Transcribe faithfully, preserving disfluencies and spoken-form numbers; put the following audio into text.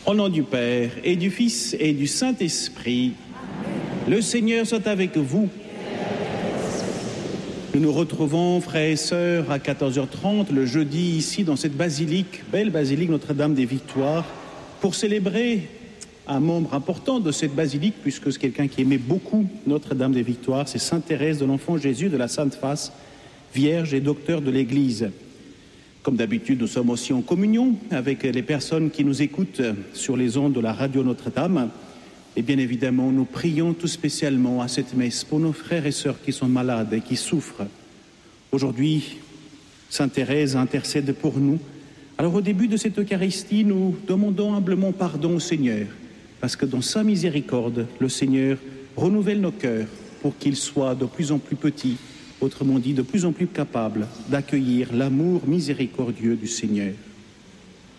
Au nom du Père, et du Fils, et du Saint-Esprit, le Seigneur soit avec vous. Nous nous retrouvons, frères et sœurs, à quatorze heures trente, le jeudi, ici, dans cette basilique, belle basilique Notre-Dame des Victoires, pour célébrer un membre important de cette basilique, puisque c'est quelqu'un qui aimait beaucoup Notre-Dame des Victoires, c'est Sainte Thérèse de l'Enfant Jésus de la Sainte Face, Vierge et docteur de l'Église. Comme d'habitude, nous sommes aussi en communion avec les personnes qui nous écoutent sur les ondes de la radio Notre-Dame. Et bien évidemment, nous prions tout spécialement à cette messe pour nos frères et sœurs qui sont malades et qui souffrent. Aujourd'hui, Sainte Thérèse intercède pour nous. Alors au début de cette Eucharistie, nous demandons humblement pardon au Seigneur, parce que dans sa miséricorde, le Seigneur renouvelle nos cœurs pour qu'ils soient de plus en plus petits, autrement dit, de plus en plus capables d'accueillir l'amour miséricordieux du Seigneur.